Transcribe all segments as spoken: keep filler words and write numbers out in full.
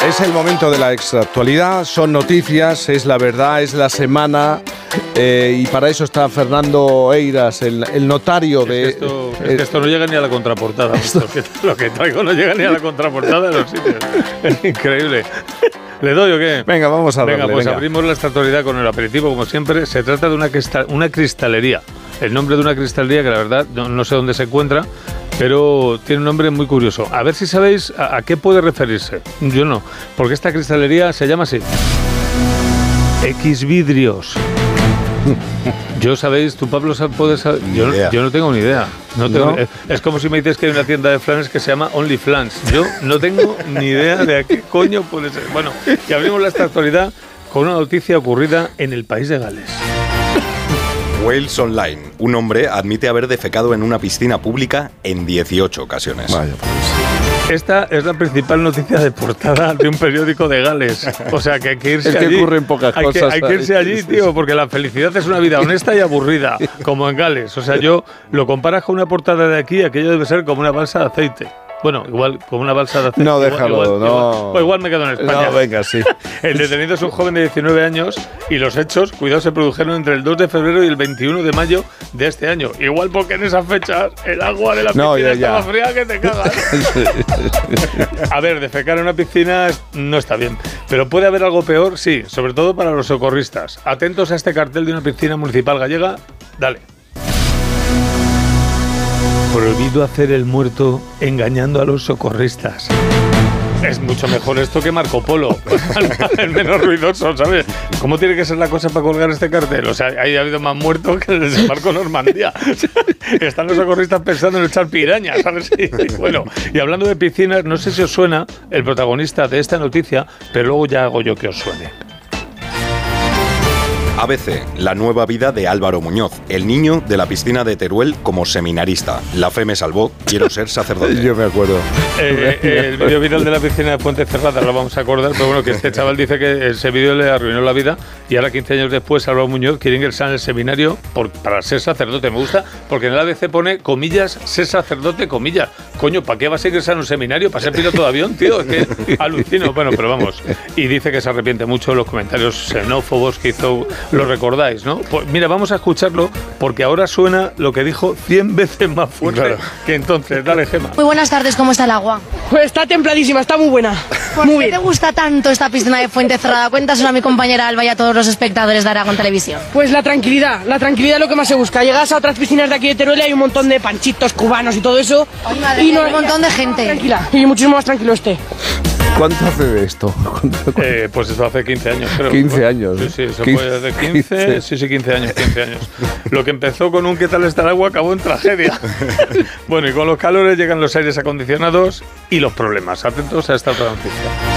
Es el momento de la extraactualidad, son noticias, es la verdad, es la semana eh, y para eso está Fernando Eiras, el, el notario es de... Que esto, es que esto no llega ni a la contraportada. Esto, lo, que, lo que traigo no llega ni a la contraportada de los sitios. Es increíble. ¿Le doy o qué? Venga, vamos a darle. Venga, pues venga. abrimos la extraactualidad con el aperitivo, como siempre. Se trata de una, cristal, una cristalería. El nombre de una cristalería que la verdad no, no sé dónde se encuentra, pero tiene un nombre muy curioso. A ver si sabéis a, a qué puede referirse. Yo no, porque esta cristalería se llama así. Xvidrios. Yo sabéis, tú Pablo puedes saber. Yo, yo no tengo ni idea. No tengo, ¿No? Es, es como si me dices que hay una tienda de flanes que se llama OnlyFlans. Yo no tengo ni idea de a qué coño puede ser. Bueno, y abrimos esta actualidad con una noticia ocurrida en el país de Gales. Wales Online. Un hombre admite haber defecado en una piscina pública en dieciocho ocasiones. Vaya, pues. Esta es la principal noticia de portada de un periódico de Gales. O sea, que hay que irse es que allí. ocurren pocas hay cosas. Que, hay que irse allí, tío, porque la felicidad es una vida honesta y aburrida, como en Gales. O sea, yo lo comparas con una portada de aquí, aquello debe ser como una balsa de aceite. Bueno, igual como una balsa de aceite. No, igual, déjalo, igual, no. Igual, pues igual me quedo en España. No, venga, sí. El detenido es un joven de diecinueve años y los hechos, cuidado, se produjeron entre el dos de febrero y el veintiuno de mayo de este año. Igual porque en esas fechas el agua de la piscina no, ya, estaba ya. fría que te cagas. A ver, defecar en una piscina no está bien. Pero puede haber algo peor, sí, sobre todo para los socorristas. Atentos a este cartel de una piscina municipal gallega. Dale. Prohibido hacer el muerto engañando a los socorristas. Es mucho mejor esto que Marco Polo. El menos ruidoso, ¿sabes? ¿Cómo tiene que ser la cosa para colgar este cartel? O sea, ahí ha habido más muertos que el desembarco Normandía. Están los socorristas pensando en echar pirañas, ¿sabes? Y, bueno, y hablando de piscinas, no sé si os suena el protagonista de esta noticia, pero luego ya hago yo que os suene. A B C, la nueva vida de Álvaro Muñoz, el niño de la piscina de Teruel como seminarista. La fe me salvó, quiero ser sacerdote. Yo me acuerdo. Eh, eh, el vídeo viral de la piscina de Fuente Cerrada, lo vamos a acordar, pero bueno, que este chaval dice que ese vídeo le arruinó la vida y ahora quince años después Álvaro Muñoz quiere ingresar en el seminario por, para ser sacerdote. Me gusta porque en el A B C pone, comillas, ser sacerdote, comillas. Coño, ¿para qué vas a ingresar en un seminario? ¿Para ser piloto de avión, tío? Es que alucino. Bueno, pero vamos. Y dice que se arrepiente mucho de los comentarios xenófobos que hizo. Lo recordáis, ¿no? Pues mira, vamos a escucharlo porque ahora suena lo que dijo cien veces más fuerte claro. que entonces. Dale, Gemma. Muy buenas tardes, ¿cómo está el agua? Pues está templadísima, está muy buena. ¿Por muy qué bien. te gusta tanto esta piscina de Fuente Cerrada? Cuéntaselo a mi compañera Alba y a todos los espectadores de Aragón Televisión. Pues la tranquilidad, la tranquilidad es lo que más se busca. Llegas a otras piscinas de aquí de Teruel y hay un montón de panchitos cubanos y todo eso. Ay, madre, y no, hay un montón de gente. Tranquila, y muchísimo más tranquilo este. ¿Cuánto hace de esto? ¿Cuánto, cuánto? Eh, pues eso hace quince años, creo. quince años. Sí, sí, eso quince, fue de quince, quince. Sí, sí, quince años, quince años. Lo que empezó con un ¿qué tal está el agua? Acabó en tragedia. Bueno, y con los calores llegan los aires acondicionados y los problemas. Atentos a esta otra noticia.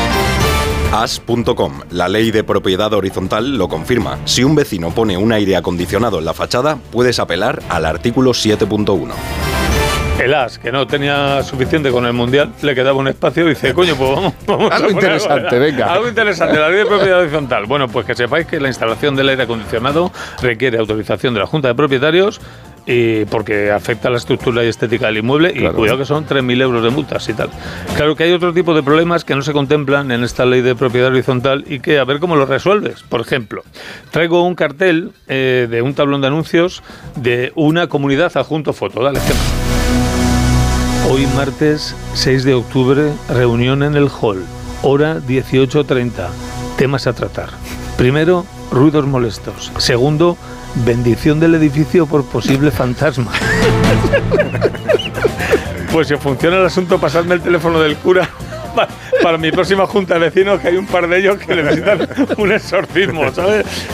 As punto com. La ley de propiedad horizontal lo confirma. Si un vecino pone un aire acondicionado en la fachada, puedes apelar al artículo siete punto uno. El As, que no tenía suficiente con el Mundial, le quedaba un espacio y dice, coño, pues vamos, vamos algo a poner interesante, algo, venga. Algo interesante, la ley de propiedad horizontal. Bueno, pues que sepáis que la instalación del aire acondicionado requiere autorización de la Junta de Propietarios y porque afecta a la estructura y estética del inmueble claro. Y cuidado que son tres mil euros de multas y tal. Claro que hay otro tipo de problemas que no se contemplan en esta ley de propiedad horizontal y que a ver cómo los resuelves. Por ejemplo, traigo un cartel eh, de un tablón de anuncios de una comunidad adjunto foto. Dale, Gemma. Hoy martes seis de octubre, reunión en el hall, hora dieciocho treinta, temas a tratar. Primero, ruidos molestos. Segundo, bendición del edificio por posible fantasma. Pues si funciona el asunto, pasadme el teléfono del cura para, para mi próxima junta de vecinos, que hay un par de ellos que necesitan un exorcismo, ¿sabes?